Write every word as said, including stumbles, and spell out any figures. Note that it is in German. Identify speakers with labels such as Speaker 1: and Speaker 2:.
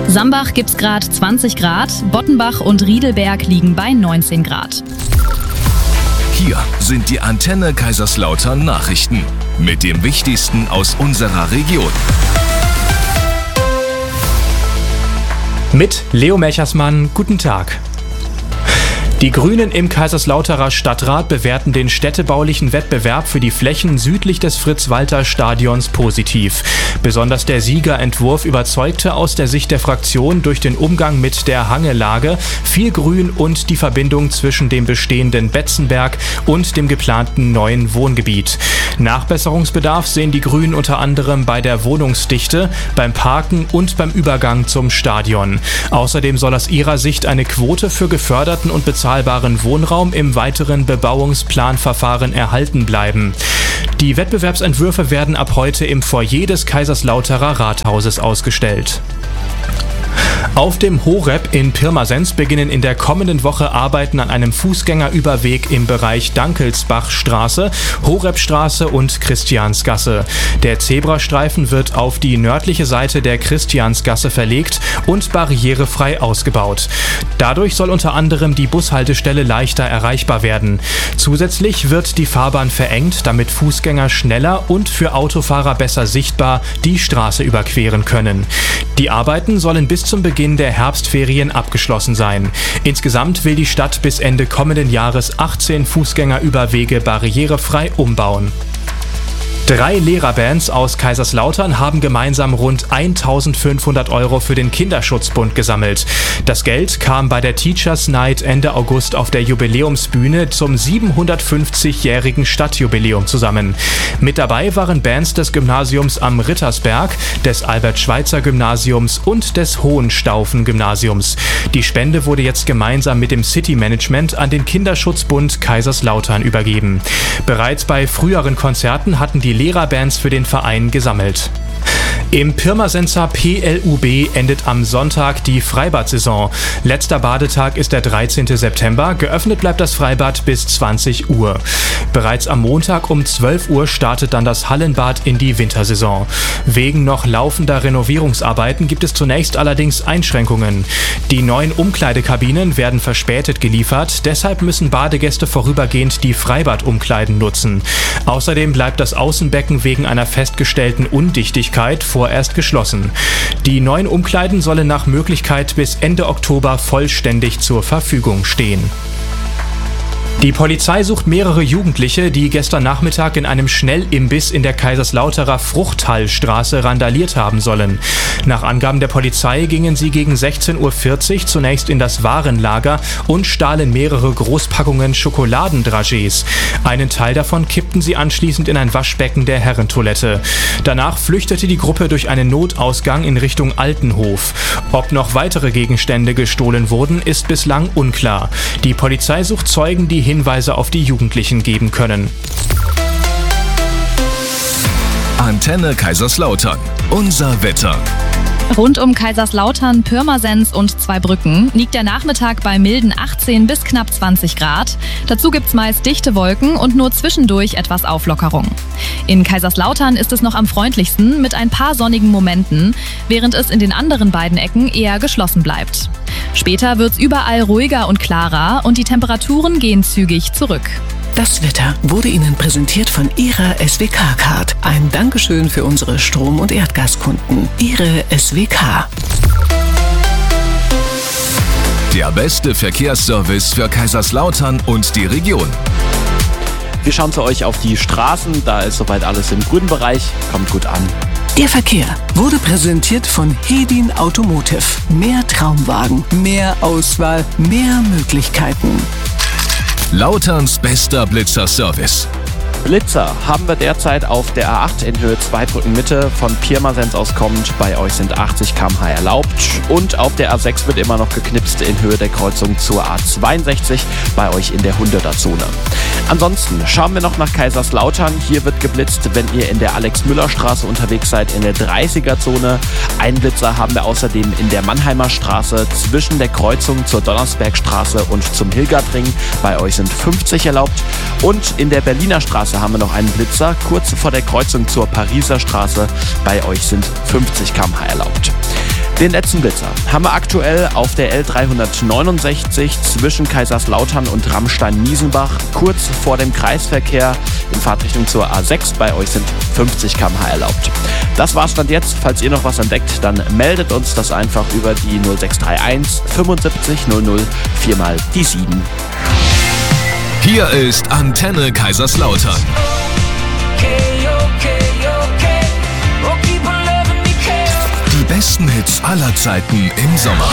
Speaker 1: Sambach gibt's gerade zwanzig Grad, Bottenbach und Riedelberg liegen bei neunzehn Grad.
Speaker 2: Hier sind die Antenne Kaiserslautern Nachrichten mit dem Wichtigsten aus unserer Region.
Speaker 3: Mit Leo Melchersmann, guten Tag. Die Grünen im Kaiserslauterer Stadtrat bewerten den städtebaulichen Wettbewerb für die Flächen südlich des Fritz-Walter-Stadions positiv. Besonders der Siegerentwurf überzeugte aus der Sicht der Fraktion durch den Umgang mit der Hangelage, viel Grün und die Verbindung zwischen dem bestehenden Betzenberg und dem geplanten neuen Wohngebiet. Nachbesserungsbedarf sehen die Grünen unter anderem bei der Wohnungsdichte, beim Parken und beim Übergang zum Stadion. Außerdem soll aus ihrer Sicht eine Quote für geförderten und bezahlbaren Wohnraum im weiteren Bebauungsplanverfahren erhalten bleiben. Die Wettbewerbsentwürfe werden ab heute im Foyer des Kaiserslauterer Rathauses ausgestellt. Auf dem Horeb in Pirmasens beginnen in der kommenden Woche Arbeiten an einem Fußgängerüberweg im Bereich Dankelsbachstraße, Horebstraße und Christiansgasse. Der Zebrastreifen wird auf die nördliche Seite der Christiansgasse verlegt und barrierefrei ausgebaut. Dadurch soll unter anderem die Bushaltestelle leichter erreichbar werden. Zusätzlich wird die Fahrbahn verengt, damit Fußgänger schneller und für Autofahrer besser sichtbar die Straße überqueren können. Die Arbeiten sollen bis zum Beginn der Herbstferien abgeschlossen sein. Insgesamt will die Stadt bis Ende kommenden Jahres achtzehn Fußgängerüberwege barrierefrei umbauen. Drei Lehrerbands aus Kaiserslautern haben gemeinsam rund eintausendfünfhundert Euro für den Kinderschutzbund gesammelt. Das Geld kam bei der Teachers Night Ende August auf der Jubiläumsbühne zum siebenhundertfünfzigjährigen Stadtjubiläum zusammen. Mit dabei waren Bands des Gymnasiums am Rittersberg, des Albert-Schweitzer-Gymnasiums und des Hohenstaufen-Gymnasiums. Die Spende wurde jetzt gemeinsam mit dem City-Management an den Kinderschutzbund Kaiserslautern übergeben. Bereits bei früheren Konzerten hatten die Lehrerbands für den Verein gesammelt. Im Pirmasenser P L U B endet am Sonntag die Freibad-Saison. Letzter Badetag ist der dreizehnten September. Geöffnet bleibt das Freibad bis zwanzig Uhr. Bereits am Montag um zwölf Uhr startet dann das Hallenbad in die Wintersaison. Wegen noch laufender Renovierungsarbeiten gibt es zunächst allerdings Einschränkungen. Die neuen Umkleidekabinen werden verspätet geliefert. Deshalb müssen Badegäste vorübergehend die Freibadumkleiden nutzen. Außerdem bleibt das Außenbecken wegen einer festgestellten Undichtigkeit vorerst geschlossen. Die neuen Umkleiden sollen nach Möglichkeit bis Ende Oktober vollständig zur Verfügung stehen. Die Polizei sucht mehrere Jugendliche, die gestern Nachmittag in einem Schnellimbiss in der Kaiserslauterer Fruchthallstraße randaliert haben sollen. Nach Angaben der Polizei gingen sie gegen sechzehn Uhr vierzig zunächst in das Warenlager und stahlen mehrere Großpackungen Schokoladendragees. Einen Teil davon kippten sie anschließend in ein Waschbecken der Herrentoilette. Danach flüchtete die Gruppe durch einen Notausgang in Richtung Altenhof. Ob noch weitere Gegenstände gestohlen wurden, ist bislang unklar. Die Polizei sucht Zeugen, die Hinweise auf die Jugendlichen geben können.
Speaker 2: Antenne Kaiserslautern. Unser Wetter.
Speaker 1: Rund um Kaiserslautern, Pirmasens und Zweibrücken liegt der Nachmittag bei milden achtzehn bis knapp zwanzig Grad. Dazu gibt's meist dichte Wolken und nur zwischendurch etwas Auflockerung. In Kaiserslautern ist es noch am freundlichsten mit ein paar sonnigen Momenten, während es in den anderen beiden Ecken eher geschlossen bleibt. Später wird's überall ruhiger und klarer und die Temperaturen gehen zügig zurück.
Speaker 4: Das Wetter wurde Ihnen präsentiert von Ihrer S W K-Card. Ein Dankeschön für unsere Strom- und Erdgaskunden. Ihre S W K.
Speaker 2: Der beste Verkehrsservice für Kaiserslautern und die Region.
Speaker 5: Wir schauen zu euch auf die Straßen. Da ist soweit alles im grünen Bereich. Kommt gut an.
Speaker 4: Der Verkehr wurde präsentiert von Hedin Automotive. Mehr Traumwagen, mehr Auswahl, mehr Möglichkeiten.
Speaker 2: Lauterns bester Blitzer-Service.
Speaker 5: Blitzer haben wir derzeit auf der A acht in Höhe Zweibrücken Mitte von Pirmasens aus kommend. Bei euch sind achtzig Kilometer pro Stunde erlaubt. Und auf der A sechs wird immer noch geknipst in Höhe der Kreuzung zur A zweiundsechzig, bei euch in der hunderter-Zone. Ansonsten schauen wir noch nach Kaiserslautern. Hier wird geblitzt, wenn ihr in der Alex-Müller-Straße unterwegs seid, in der dreißiger-Zone. Einen Blitzer haben wir außerdem in der Mannheimer Straße zwischen der Kreuzung zur Donnersbergstraße und zum Hilgertring. Bei euch sind fünfzig erlaubt. Und in der Berliner Straße haben wir noch einen Blitzer kurz vor der Kreuzung zur Pariser Straße. Bei euch sind fünfzig Kilometer pro Stunde erlaubt. Den letzten Blitzer haben wir aktuell auf der L dreihundertneunundsechzig zwischen Kaiserslautern und Rammstein-Miesenbach, kurz vor dem Kreisverkehr in Fahrtrichtung zur A sechs. Bei euch sind fünfzig Kilometer pro Stunde erlaubt. Das war's Stand jetzt. Falls ihr noch was entdeckt, dann meldet uns das einfach über die null sechs drei eins fünfundsiebzig null null viermal die sieben.
Speaker 2: Hier ist Antenne Kaiserslautern. Die besten Hits aller Zeiten im Sommer.